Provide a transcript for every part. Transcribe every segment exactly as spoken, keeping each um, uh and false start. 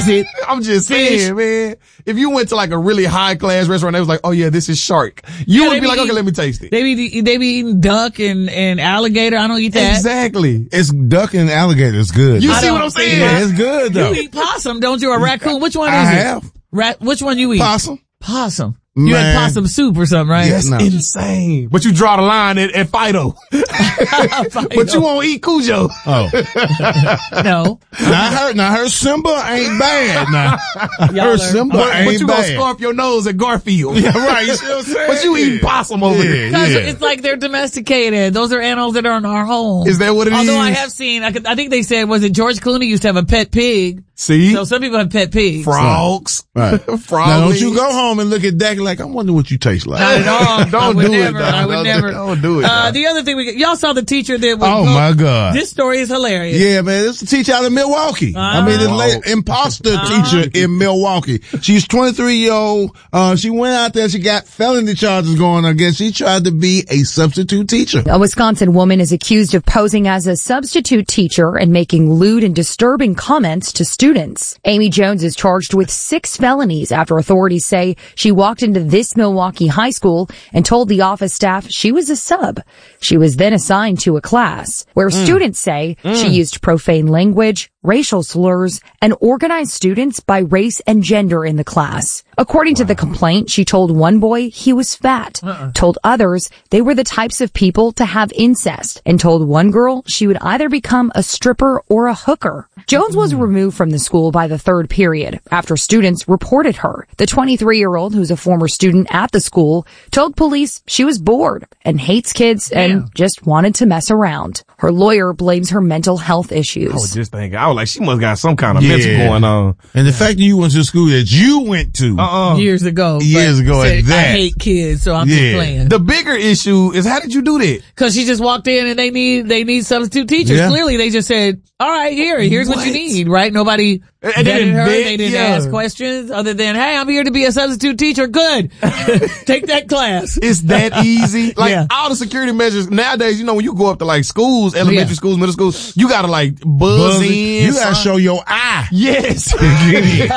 is it? I'm just Fish. saying, man. If you went to like a really high class restaurant, they was like, oh yeah, this is shark. You Yeah, would they be be like, okay, eating- let me taste it. They be they be eating duck and and alligator. I don't eat that. Exactly. It's duck and alligator. It's good. You I see what don't I'm think saying? Yeah, it's good though. You eat possum, don't you? A raccoon? Which one is I it? have. Rat? Which one you eat? Possum. Possum. You had Man. possum soup or something, right? Yes. That's No. insane. But you draw the line at, at Fido. But you won't eat Cujo. Oh. No. Now I heard, now her Simba ain't bad now. Y'all Her are- Simba But, ain't but you gonna bad. scarf your nose at Garfield. Yeah, right. You see what I'm saying? But you eating possum over Yeah, there. Because yeah. it's like they're domesticated. Those are animals that are in our home. Is that what it Although is? I have seen, I, could, I think they said, was it George Clooney used to have a pet pig? See? So some people have pet pigs. Frogs. Right. Frog Now don't legs. you go home and look at Dak like, I wonder what you taste like. Not at all. Don't I would do it, never. dog. I would Don't- never. don't do it, Uh, dog. the other thing we get, y'all saw the teacher that was. Oh go- my God. This story is hilarious. Yeah, man, this is a teacher out of Milwaukee. I mean, the Uh-huh. la- imposter teacher in Milwaukee. She's twenty-three year old. Uh, she went out there. She got felony charges going against. She tried to be a substitute teacher. A Wisconsin woman is accused of posing as a substitute teacher and making lewd and disturbing comments to students. Amy Jones is charged with six felonies after authorities say she walked into this Milwaukee high school and told the office staff she was a sub. She was then assigned to a class where Mm. students say she used profane language, racial slurs, and organized students by race and gender in the class. According to the complaint, she told one boy he was fat, Uh-uh. told others they were the types of people to have incest, and told one girl she would either become a stripper or a hooker. Jones was removed from the school by the third period after students reported her. The twenty-three-year-old, who's a former student at the school, told police she was bored and hates kids Damn. and just wanted to mess around. Her lawyer blames her mental health issues. I was just thinking, I was like, she must got some kind of Yeah. mental going on. And the fact that you went to the school that you went to. Uh-uh. Years ago. Years but ago at said, I that. hate kids, so I'm just Yeah. playing. The bigger issue is how did you do that? Cause she just walked in and they need, they need substitute teachers. Yeah. Clearly they just said, all right, here, here's what, What? you need, right? Nobody And vetted they didn't her. vet, They didn't yeah. ask questions other than, hey, I'm here to be a substitute teacher. Good. Take that class. It's that easy. Like Yeah. all the security measures nowadays, you know, when you go up to like schools, elementary Yeah. schools, middle schools, you gotta like buzz, Buzz it. in. You gotta son. show your eye. Yes. they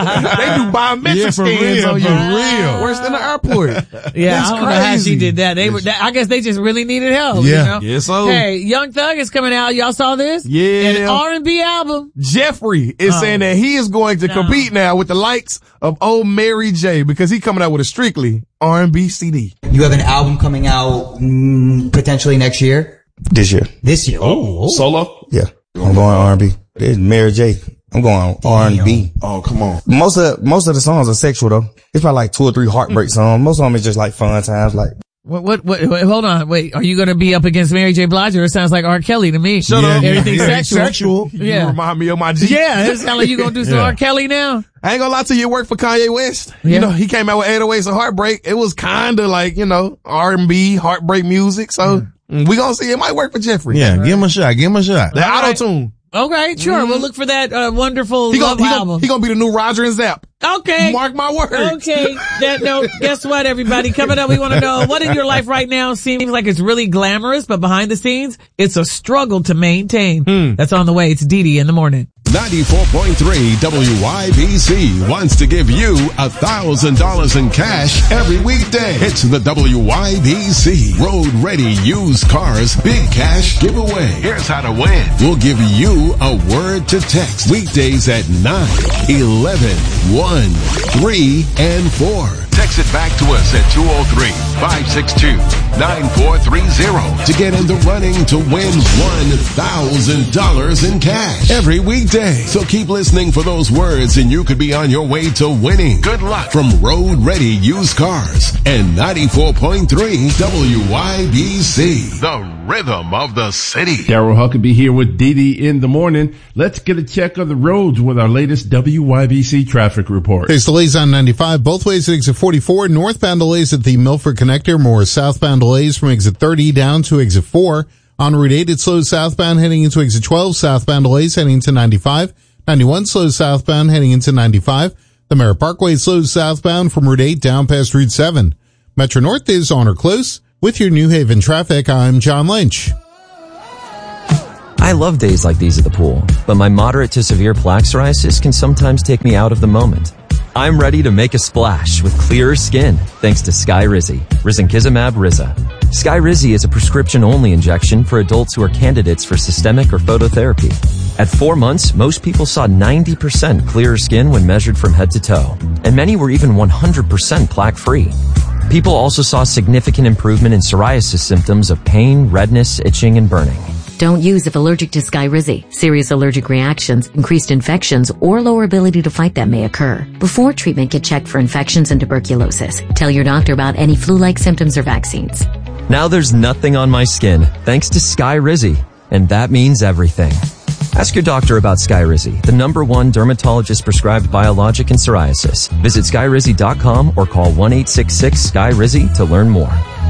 do biometric Yeah, for scans real, on you. for real. Worse than the airport. Yeah, That's I don't know how she crazy. did that. They were, that, I guess they just really needed help. Yeah. You know? Yes, so. Hey, Young Thug is coming out. Y'all saw this? Yeah. An R and B album. Jeffrey is Oh. saying that he is going to No. compete now with the likes of old Mary J because he coming out with a strictly R and B C D. You have an album coming out mm, potentially next year? This year. This year. Oh, solo? Yeah. I'm going R and B. It's Mary J. I'm going R and B. Oh, come on. Most of, most of the songs are sexual though. It's probably like two or three heartbreak songs. Most of them is just like fun times, like. What, what, what, wait, hold on. Wait, are you going to be up against Mary J. Blige? It sounds like R. Kelly to me. Shut Yeah, up. yeah, Everything's yeah, sexual. sexual. You Yeah. remind me of my G. Yeah, it sounds like you going to do some Yeah. R. Kelly now. I ain't gonna lie to you, it worked for Kanye West. Yeah. You know, he came out with eight oh eights and Heartbreak. It was kinda like, you know, R and B, heartbreak music. So we gonna see. It might work for Jeffrey. Yeah, give him a shot. Give him a shot. The All right. auto-tune. Okay, sure. We'll look for that, uh, wonderful He love gonna, he, album. gonna, he gonna be the new Roger and Zapp. Okay. Mark my words. Okay. That note, guess what, everybody? Coming up, we want to know what in your life right now seems like it's really glamorous, but behind the scenes, it's a struggle to maintain. That's on the way. It's Dee Dee in the morning. ninety-four point three W Y B C wants to give you a thousand dollars in cash every weekday. It's the W Y B C Road Ready Used Cars Big Cash Giveaway. Here's how to win. We'll give you a word to text weekdays at nine, eleven, one, three, and four. Text it back to us at two oh three, five six two, nine four three oh to get in the running to win one thousand dollars in cash every weekday. So keep listening for those words and you could be on your way to winning. Good luck from Road Ready Used Cars and ninety-four point three W Y B C, the rhythm of the city. Daryl Huckabee here with Dee Dee in the morning. Let's get a check of the roads with our latest W Y B C traffic report. There's delays on ninety-five, both ways at exit forty-four. Northbound delays at the Milford Connector. More southbound delays from exit thirty down to exit four. On Route eight, it slows southbound heading into exit twelve. Southbound delays heading into ninety-five. ninety-one slows southbound heading into ninety-five. The Merritt Parkway slows southbound from Route eight down past Route seven. Metro North is on or close. With your New Haven traffic, I'm John Lynch. I love days like these at the pool, but my moderate to severe plaque psoriasis can sometimes take me out of the moment. I'm ready to make a splash with clearer skin thanks to Skyrizi, risankizumab Riza. Skyrizi is a prescription-only injection for adults who are candidates for systemic or phototherapy. At four months, most people saw ninety percent clearer skin when measured from head to toe, and many were even one hundred percent plaque-free. People also saw significant improvement in psoriasis symptoms of pain, redness, itching, and burning. Don't use if allergic to Skyrizi. Serious allergic reactions, increased infections, or lower ability to fight them may occur. Before treatment, get checked for infections and tuberculosis. Tell your doctor about any flu-like symptoms or vaccines. Now there's nothing on my skin thanks to Skyrizi, and that means everything. Ask your doctor about Skyrizi, the number one dermatologist-prescribed biologic in psoriasis. Visit skyrizi dot com or call one eight six six Sky Rizi to learn more.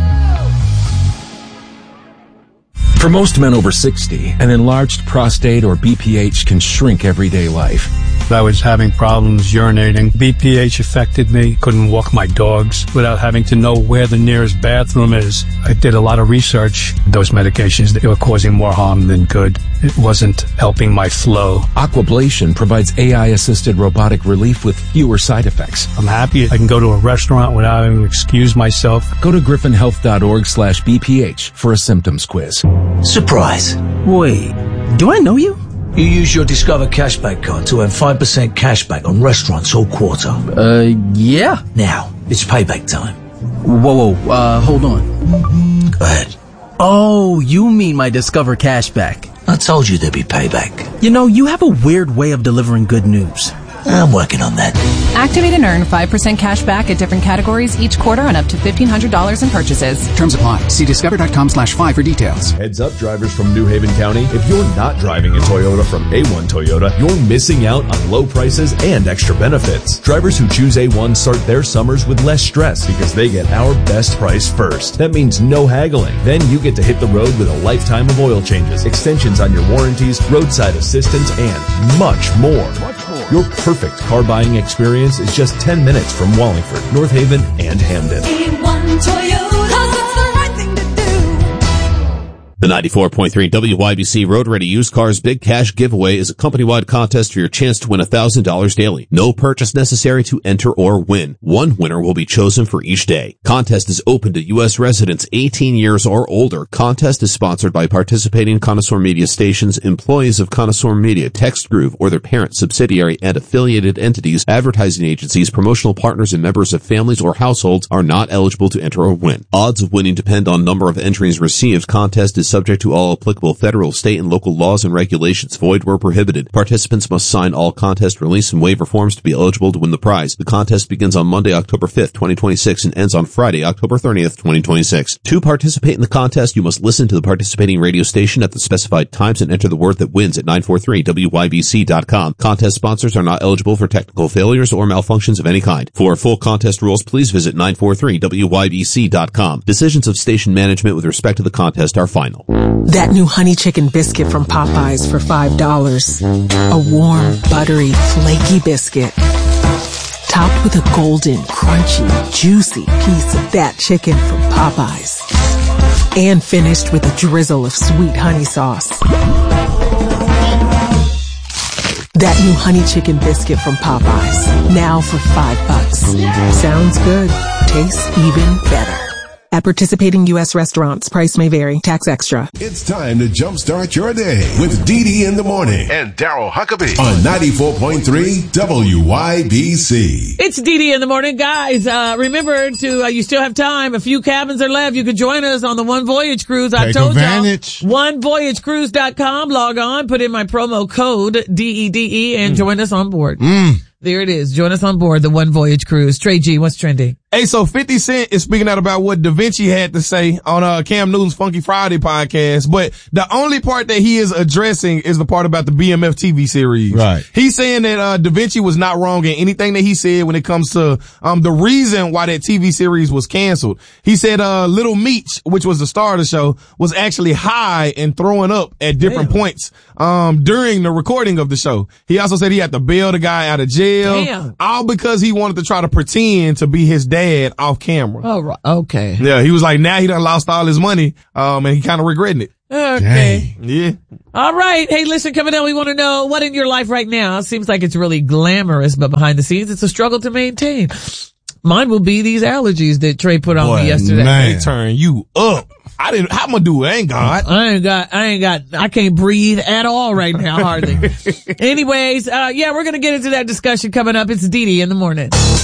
For most men over sixty, an enlarged prostate or B P H can shrink everyday life. I was having problems urinating. B P H affected me. Couldn't walk my dogs without having to know where the nearest bathroom is. I did a lot of research. Those medications, they were causing more harm than good. It wasn't helping my flow. Aquablation provides A I-assisted robotic relief with fewer side effects. I'm happy I can go to a restaurant without having to excuse myself. Go to griffin health dot org slash B P H for a symptoms quiz. Surprise. Wait, do I know you? You use your Discover Cashback card to earn five percent cashback on restaurants all quarter. Uh, yeah. Now, it's payback time. Whoa, whoa, uh, hold on. Go ahead. Oh, you mean my Discover Cashback. I told you there'd be payback. You know, you have a weird way of delivering good news. I'm working on that. Activate and earn five percent cash back at different categories each quarter on up to fifteen hundred dollars in purchases. Terms apply. See discover dot com slash five for details. Heads up, drivers from New Haven County. If you're not driving a Toyota from A one Toyota, you're missing out on low prices and extra benefits. Drivers who choose A one start their summers with less stress because they get our best price first. That means no haggling. Then you get to hit the road with a lifetime of oil changes, extensions on your warranties, roadside assistance, and much more. Much more. Your perfect car buying experience is just ten minutes from Wallingford, North Haven, and Hamden. A one Toyota, 'cause it's the right thing to do. The ninety-four point three W Y B C Road Ready Used Cars Big Cash Giveaway is a company-wide contest for your chance to win one thousand dollars daily. No purchase necessary to enter or win. One winner will be chosen for each day. Contest is open to U S residents eighteen years or older. Contest is sponsored by participating Connoisseur Media stations, employees of Connoisseur Media, Text Groove, or their parent, subsidiary, and affiliated entities, advertising agencies, promotional partners, and members of families or households are not eligible to enter or win. Odds of winning depend on number of entries received. Contest is subject to all applicable federal, state, and local laws and regulations. Void where prohibited. Participants must sign all contest release and waiver forms to be eligible to win the prize. The contest begins on Monday, October fifth, twenty twenty-six, and ends on Friday, October thirtieth, twenty twenty-six. To participate in the contest, you must listen to the participating radio station at the specified times and enter the word that wins at nine four three W Y B C dot com. Contest sponsors are not eligible for technical failures or malfunctions of any kind. For full contest rules, please visit nine four three W Y B C dot com. Decisions of station management with respect to the contest are final. That new honey chicken biscuit from Popeyes for five dollars. A warm, buttery, flaky biscuit. Topped with a golden, crunchy, juicy piece of that chicken from Popeyes. And finished with a drizzle of sweet honey sauce. That new honey chicken biscuit from Popeyes. Now for five bucks. Sounds good. Tastes even better. At participating U S restaurants, price may vary. Tax extra. It's time to jumpstart your day with Dee Dee in the morning and Daryl Huckabee on ninety-four point three W Y B C. It's Dee Dee in the morning, guys. Uh, remember to, uh, you still have time. A few cabins are left. You could join us on the One Voyage Cruise. I Take told advantage. y'all. one voyage cruise dot com. Log on, put in my promo code D E D E and mm. join us on board. Mm. There it is. Join us on board the One Voyage Cruise. Trey G, what's trending? Hey, so fifty Cent is speaking out about what Da Vinci had to say on uh, Cam Newton's Funky Friday podcast, but the only part that he is addressing is the part about the B M F T V series. Right. He's saying that uh, Da Vinci was not wrong in anything that he said when it comes to um the reason why that T V series was canceled. He said uh Little Meech, which was the star of the show, was actually high and throwing up at different Damn. points um during the recording of the show. He also said he had to bail the guy out of jail. Damn. All because he wanted to try to pretend to be his dad off camera. Oh, right. Okay. Yeah, he was like, now he done lost all his money, um, and he kind of regretting it. Okay. Yeah. All right. Hey, listen, coming up, we want to know what in your life right now seems like it's really glamorous, but behind the scenes, it's a struggle to maintain. Mine will be these allergies that Trey put on Boy, me yesterday. Man. They turn you up. I didn't, how am I gonna do it? I ain't God. I ain't got, I ain't got, I can't breathe at all right now, hardly. Anyways, uh, yeah, we're gonna get into that discussion coming up. It's Dee Dee in the morning.